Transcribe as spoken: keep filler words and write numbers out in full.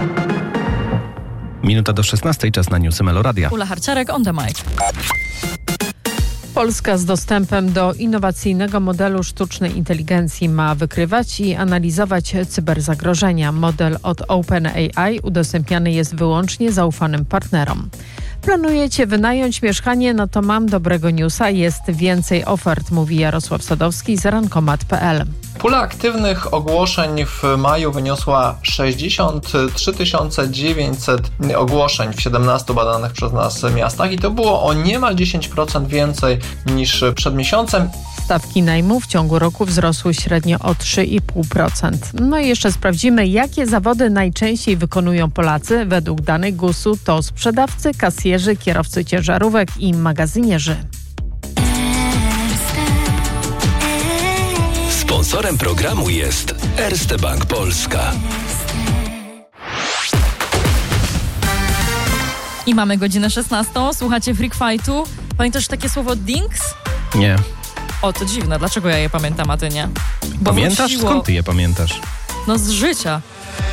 Minuta do szesnastej, czas na newsy Meloradia. Ula Harciarek, on the mic. Polska z dostępem do innowacyjnego modelu sztucznej inteligencji ma wykrywać i analizować cyberzagrożenia. Model od OpenAI udostępniany jest wyłącznie zaufanym partnerom. Planujecie wynająć mieszkanie? No to mam dobrego newsa. Jest więcej ofert, mówi Jarosław Sadowski z rankomat kropka p l. Pula aktywnych ogłoszeń w maju wyniosła sześćdziesiąt trzy tysiące dziewięćset ogłoszeń w siedemnastu badanych przez nas miastach i to było o niemal dziesięć procent więcej niż przed miesiącem. Stawki najmu w ciągu roku wzrosły średnio o trzy i pół procent. No i jeszcze sprawdzimy, jakie zawody najczęściej wykonują Polacy. Według danych gusu to sprzedawcy, kasjerzy, kierowcy ciężarówek i magazynierzy. Sponsorem programu jest Erste Bank Polska. I mamy godzinę szesnastą. Słuchacie Freak Fightu. Pamiętasz takie słowo dinks? Nie. O, to dziwne. Dlaczego ja je pamiętam, a ty nie? Bo Pamiętasz? wróciło... Skąd ty je pamiętasz? No z życia.